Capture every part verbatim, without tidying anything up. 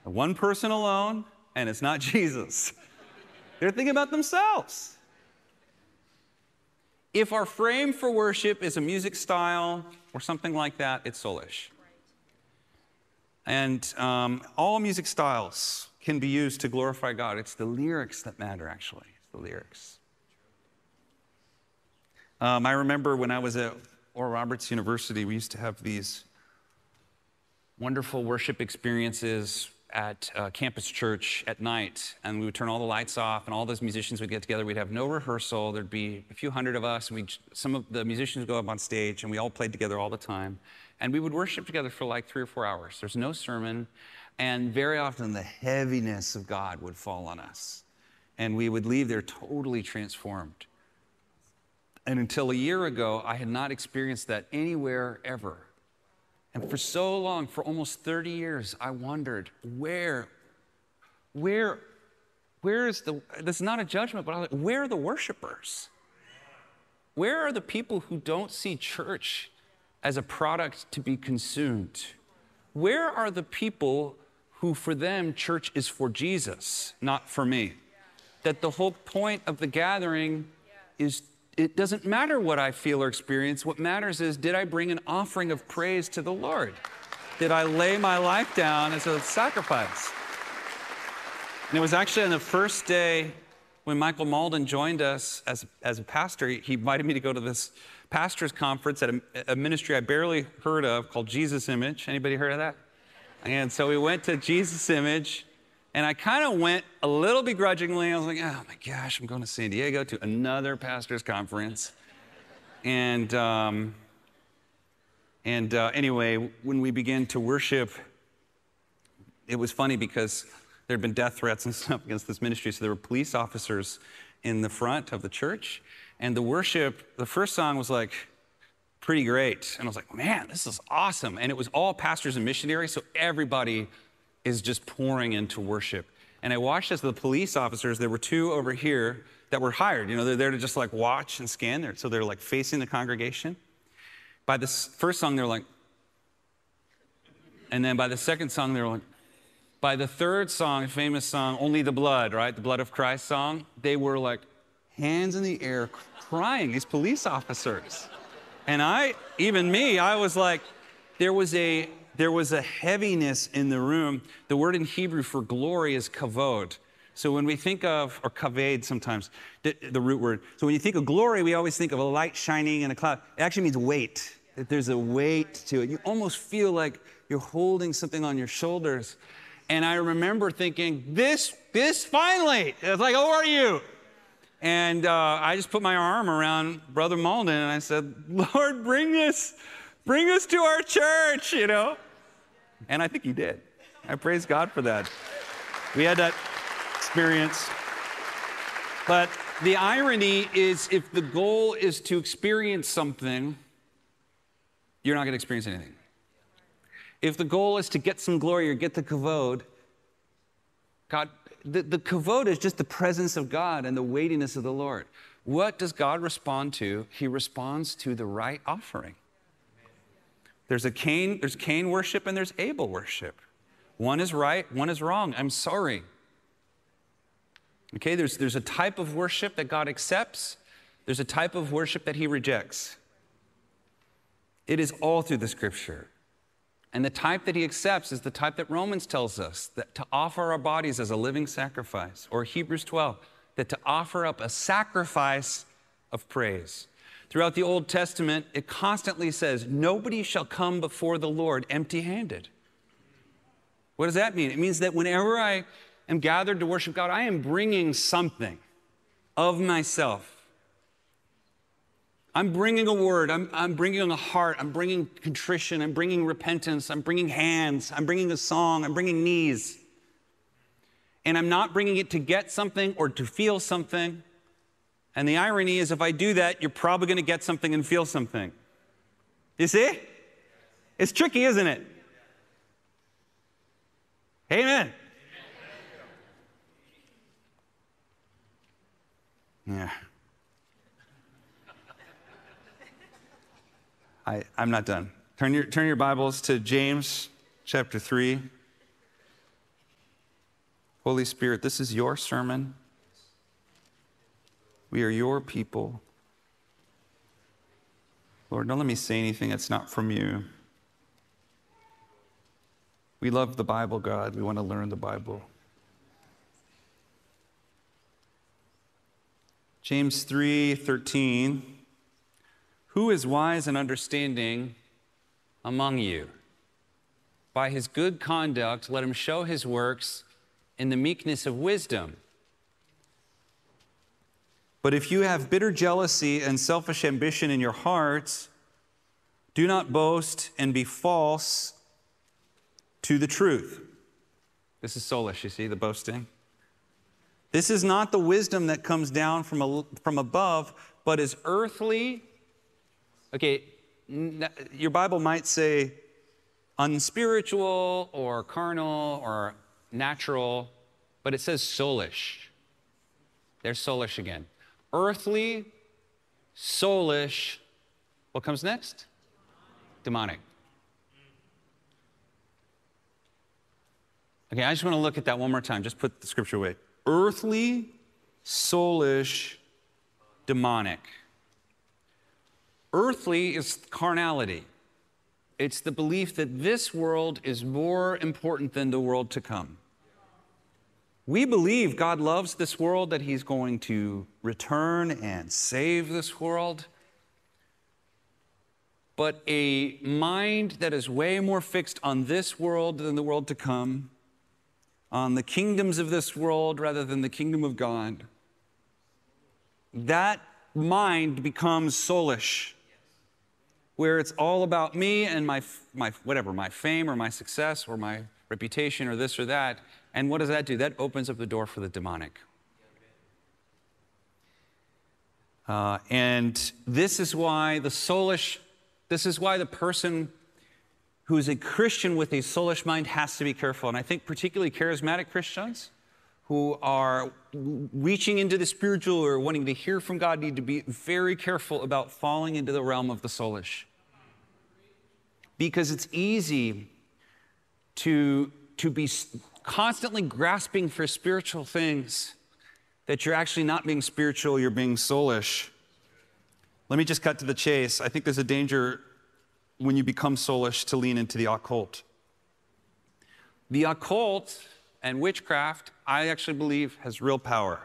One person alone, and it's not Jesus. They're thinking about themselves. If our frame for worship is a music style or something like that, it's soulish. And um, all music styles can be used to glorify God. It's the lyrics that matter, actually. It's the lyrics. Um, I remember when I was at Oral Roberts University, we used to have these wonderful worship experiences at uh, campus church at night, and we would turn all the lights off, and all those musicians would get together. We'd have no rehearsal. There'd be a few hundred of us, and we'd, some of the musicians would go up on stage, and we all played together all the time. And we would worship together for like three or four hours. There's no sermon, and very often the heaviness of God would fall on us, and we would leave there totally transformed. And until a year ago, I had not experienced that anywhere ever. And for so long, for almost thirty years, I wondered, where, where, where is the, this is not a judgment, but I was like, where are the worshipers? Where are the people who don't see church as a product to be consumed? Where are the people who, for them, church is for Jesus, not for me? That the whole point of the gathering is, it doesn't matter what I feel or experience. What matters is, did I bring an offering of praise to the Lord? Did I lay my life down as a sacrifice? And it was actually on the first day when Michael Malden joined us as, as a pastor. He invited me to go to this pastor's conference at a, a ministry I barely heard of called Jesus Image. Anybody heard of that? And so we went to Jesus Image. And I kind of went a little begrudgingly. I was like, oh my gosh, I'm going to San Diego to another pastor's conference. And um, and uh, anyway, when we began to worship, it was funny because there had been death threats and stuff against this ministry. So there were police officers in the front of the church. And the worship, the first song was like pretty great. And I was like, man, this is awesome. And it was all pastors and missionaries. So everybody is just pouring into worship. And I watched as the police officers, there were two over here that were hired. You know, they're there to just like watch and scan there. So they're like facing the congregation. By the first song, they're like, and then by the second song, they're like, by the third song, famous song, Only the Blood, right? The Blood of Christ song. They were like hands in the air crying, these police officers. And I, even me, I was like, there was a, There was a heaviness in the room. The word in Hebrew for glory is kavod. So when we think of, or kaved sometimes, the, the root word. So when you think of glory, we always think of a light shining in a cloud. It actually means weight, that there's a weight to it. You almost feel like you're holding something on your shoulders. And I remember thinking, this, this finally. It's like, how are you? And uh, I just put my arm around Brother Malden and I said, Lord, bring this, bring us to our church, you know? And I think he did. I praise God for that. We had that experience. But the irony is, if the goal is to experience something, you're not going to experience anything. If the goal is to get some glory or get the kavod, God, the, the kavod is just the presence of God and the weightiness of the Lord. What does God respond to? He responds to the right offering. There's a Cain, there's Cain worship and there's Abel worship. One is right, one is wrong. I'm sorry. Okay, there's, there's a type of worship that God accepts. There's a type of worship that he rejects. It is all through the scripture. And the type that he accepts is the type that Romans tells us, that to offer our bodies as a living sacrifice, or Hebrews twelve, that to offer up a sacrifice of praise. Throughout the Old Testament, it constantly says, nobody shall come before the Lord empty-handed. What does that mean? It means that whenever I am gathered to worship God, I am bringing something of myself. I'm bringing a word, I'm, I'm bringing a heart, I'm bringing contrition, I'm bringing repentance, I'm bringing hands, I'm bringing a song, I'm bringing knees. And I'm not bringing it to get something or to feel something. And the irony is, if I do that, you're probably going to get something and feel something. You see? It's tricky, isn't it? Amen. Yeah. I, I'm not done. Turn your, turn your Bibles to James chapter three. Holy Spirit, this is your sermon. We are your people. Lord, don't let me say anything that's not from you. We love the Bible, God. We want to learn the Bible. James three thirteen. Who is wise and understanding among you? By his good conduct, let him show his works in the meekness of wisdom. But if you have bitter jealousy and selfish ambition in your hearts, do not boast and be false to the truth. This is soulish, you see, the boasting. This is not the wisdom that comes down from, a, from above, but is earthly. Okay, your Bible might say unspiritual or carnal or natural, but it says soulish. There's soulish again. Earthly, soulish. What comes next? Demonic. Okay, I just want to look at that one more time. Just put the scripture away. Earthly, soulish, demonic. Earthly is carnality. It's the belief that this world is more important than the world to come. We believe God loves this world, that he's going to return and save this world. But a mind that is way more fixed on this world than the world to come, on the kingdoms of this world rather than the kingdom of God, that mind becomes soulish, where it's all about me and my, my whatever, my fame or my success or my reputation or this or that. And what does that do? That opens up the door for the demonic. Uh, and this is why the soulish, this is why the person who's a Christian with a soulish mind has to be careful. And I think particularly charismatic Christians who are reaching into the spiritual or wanting to hear from God need to be very careful about falling into the realm of the soulish. Because it's easy to, to be constantly grasping for spiritual things that you're actually not being spiritual, you're being soulish. Let me just cut to the chase. I think there's a danger when you become soulish to lean into the occult. The occult and witchcraft, I actually believe, has real power.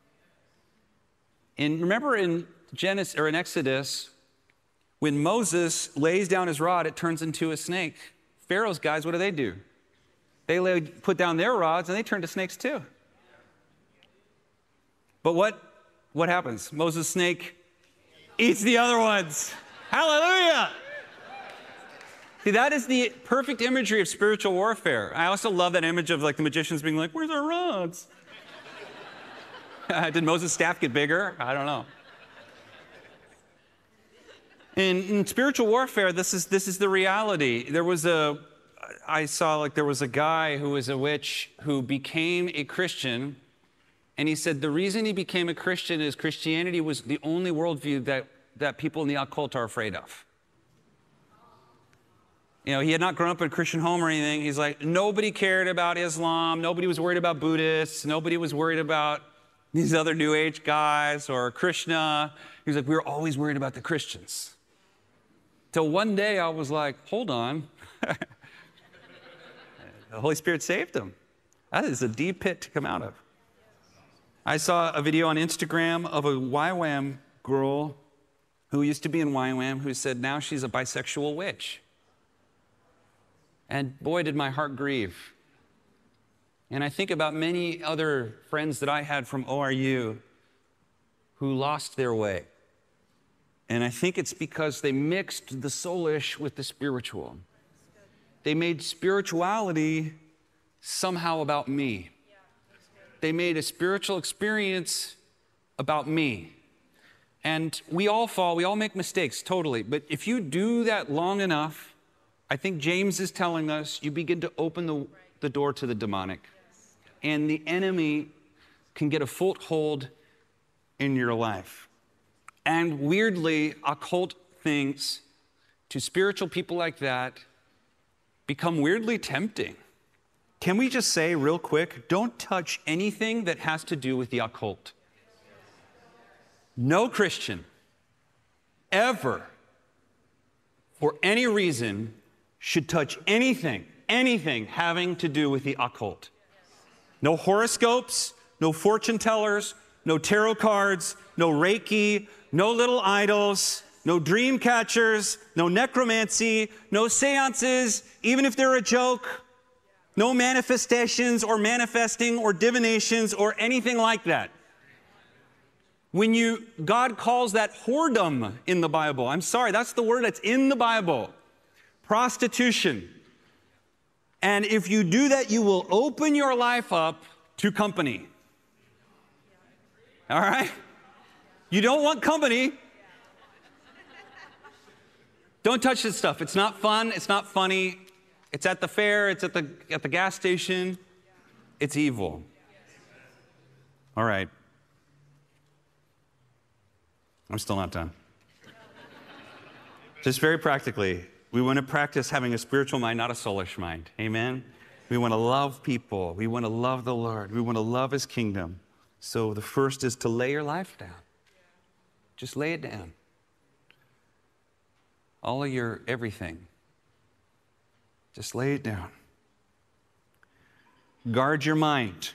And remember in Genesis or in Exodus, when Moses lays down his rod, it turns into a snake. Pharaoh's guys, what do they do? They lay, put down their rods and they turn to snakes too. But what, what happens? Moses' snake eats the other ones. Hallelujah! See, that is the perfect imagery of spiritual warfare. I also love that image of like the magicians being like, where's our rods? Did Moses' staff get bigger? I don't know. In, in spiritual warfare, this is, this is the reality. There was a, I saw like there was a guy who was a witch who became a Christian. And he said the reason he became a Christian is Christianity was the only worldview that, that people in the occult are afraid of. You know, he had not grown up in a Christian home or anything. He's like, nobody cared about Islam. Nobody was worried about Buddhists. Nobody was worried about these other New Age guys or Krishna. He's like, we were always worried about the Christians. Till one day I was like, hold on. The Holy Spirit saved him. That is a deep pit to come out of. I saw a video on Instagram of a Y WAM girl who used to be in Y WAM who said now she's a bisexual witch. And boy, did my heart grieve. And I think about many other friends that I had from O R U who lost their way. And I think it's because they mixed the soulish with the spiritual. They made spirituality somehow about me. They made a spiritual experience about me. And we all fall, we all make mistakes, totally. But if you do that long enough, I think James is telling us you begin to open the, the door to the demonic. And the enemy can get a foothold in your life. And weirdly, occult things to spiritual people like that become weirdly tempting. Can we just say real quick, don't touch anything that has to do with the occult. No Christian ever, for any reason, should touch anything, anything having to do with the occult. No horoscopes, no fortune tellers, no tarot cards, no Reiki, no little idols, no dream catchers, no necromancy, no seances, even if they're a joke, no manifestations or manifesting or divinations or anything like that. When you, God calls that whoredom in the Bible. I'm sorry, that's the word that's in the Bible. Prostitution. And if you do that, you will open your life up to company. All right? You don't want company. Don't touch this stuff. It's not fun. It's not funny. It's at the fair. It's at the, at the gas station. It's evil. All right. I'm still not done. Just very practically, we want to practice having a spiritual mind, not a soulish mind. Amen? We want to love people. We want to love the Lord. We want to love His kingdom. So the first is to lay your life down. Just lay it down. All of your everything. Just lay it down. Guard your mind.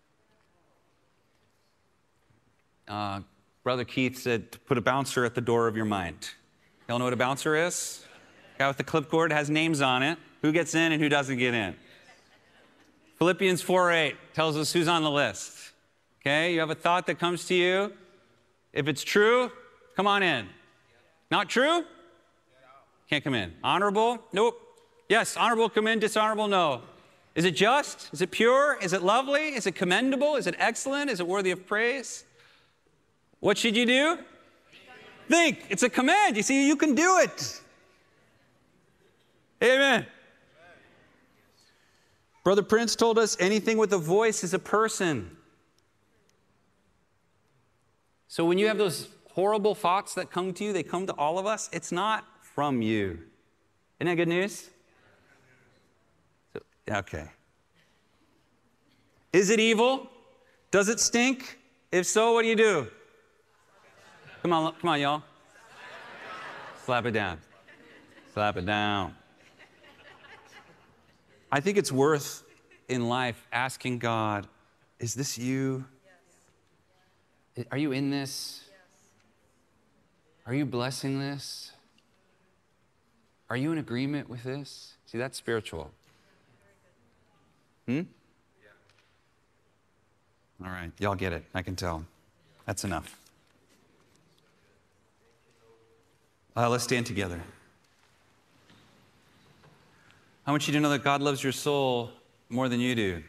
Uh, Brother Keith said to put a bouncer at the door of your mind. Y'all know what a bouncer is? Guy with the clipboard has names on it. Who gets in and who doesn't get in. Philippians four eight tells us who's on the list. Okay, you have a thought that comes to you. If it's true, come on in. Not true? Can't come in. Honorable? Nope. Yes, honorable, come in. Dishonorable, no. Is it just? Is it pure? Is it lovely? Is it commendable? Is it excellent? Is it worthy of praise? What should you do? Think. It's a command. You see, you can do it. Amen. Brother Prince told us anything with a voice is a person. So when you have those horrible thoughts that come to you, they come to all of us, it's not from you. Isn't that good news? So, okay. Is it evil? Does it stink? If so, what do you do? Come on, come on, y'all. Slap it down. Slap it down. I think it's worth in life asking God, is this you? Yes. Are you in this? Yes. Are you blessing this? Are you in agreement with this? See, that's spiritual. Hmm? Yeah. All right, y'all get it. I can tell. That's enough. Uh, let's stand together. I want you to know that God loves your soul more than you do.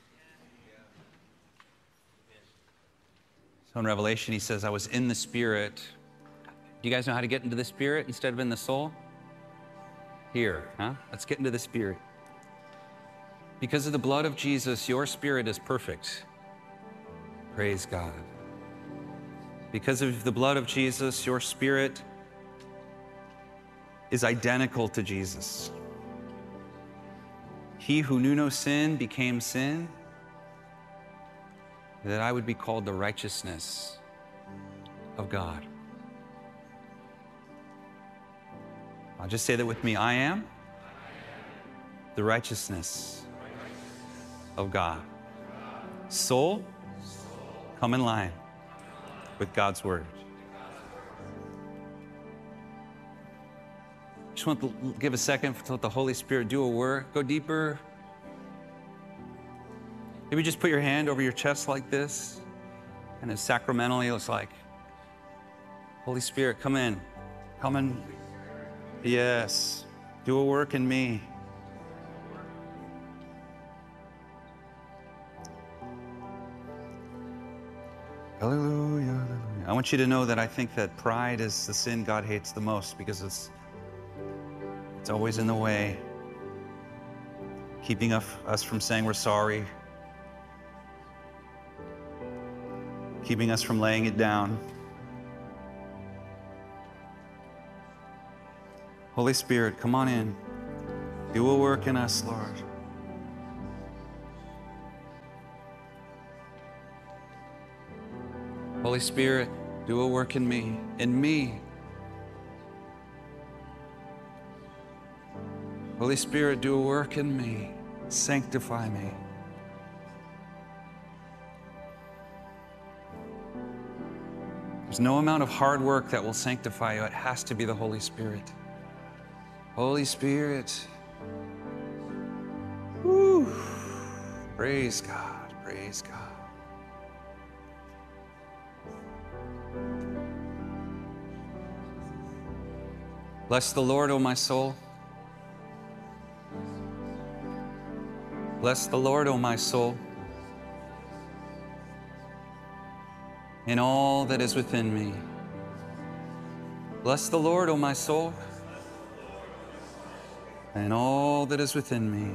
So in Revelation, he says, I was in the Spirit. Do you guys know how to get into the Spirit instead of in the soul? Here, huh? Let's get into the Spirit. Because of the blood of Jesus, your spirit is perfect. Praise God. Because of the blood of Jesus, your spirit is identical to Jesus. He who knew no sin became sin, that I would be called the righteousness of God. I'll just say that with me. I am the righteousness of God. Soul, come in line with God's word. Just want to give a second to let the Holy Spirit do a work. Go deeper. Maybe just put your hand over your chest like this. And as sacramentally, it's like, Holy Spirit, come in. Come in. Yes. Do a work in me. Hallelujah, hallelujah. I want you to know that I think that pride is the sin God hates the most because it's It's always in the way, keeping us from saying we're sorry, keeping us from laying it down. Holy Spirit, come on in. Do a work in us, Lord. Holy Spirit, do a work in me, in me. Holy Spirit, do a work in me. Sanctify me. There's no amount of hard work that will sanctify you. It has to be the Holy Spirit. Holy Spirit. Woo. Praise God. Praise God. Bless the Lord, O my soul. Bless the Lord, O my soul, and all that is within me. Bless the Lord, O my soul, and all that is within me.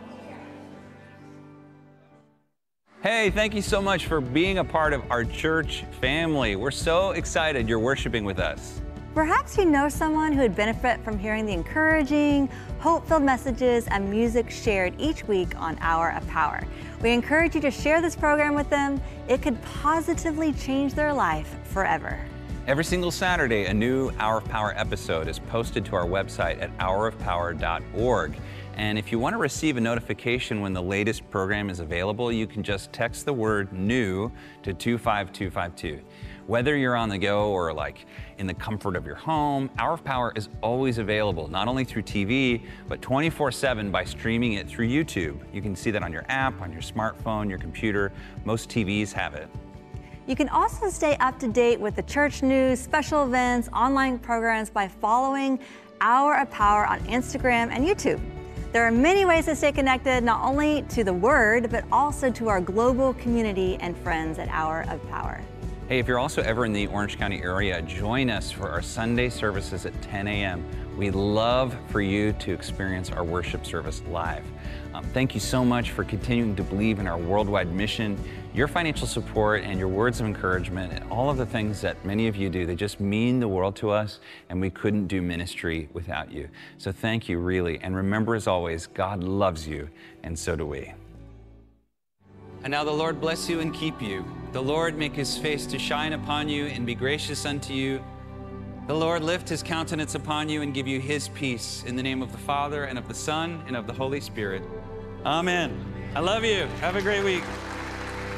Hey, thank you so much for being a part of our church family. We're so excited you're worshiping with us. Perhaps you know someone who would benefit from hearing the encouraging, hope-filled messages and music shared each week on Hour of Power. We encourage you to share this program with them. It could positively change their life forever. Every single Saturday, a new Hour of Power episode is posted to our website at hour of power dot org. And if you want to receive a notification when the latest program is available, you can just text the word new to two five two five two. Whether you're on the go or like in the comfort of your home, Hour of Power is always available, not only through T V, but twenty-four seven by streaming it through YouTube. You can see that on your app, on your smartphone, your computer. Most T Vs have it. You can also stay up to date with the church news, special events, online programs by following Hour of Power on Instagram and YouTube. There are many ways to stay connected, not only to the Word, but also to our global community and friends at Hour of Power. Hey, if you're also ever in the Orange County area, join us for our Sunday services at ten a m We'd love for you to experience our worship service live. Um, thank you so much for continuing to believe in our worldwide mission. Your financial support and your words of encouragement and all of the things that many of you do, they just mean the world to us, and we couldn't do ministry without you. So thank you, really. And remember, as always, God loves you, and so do we. And now the Lord bless you and keep you. The Lord make his face to shine upon you and be gracious unto you. The Lord lift his countenance upon you and give you his peace. In the name of the Father, and of the Son, and of the Holy Spirit. Amen. I love you. Have a great week.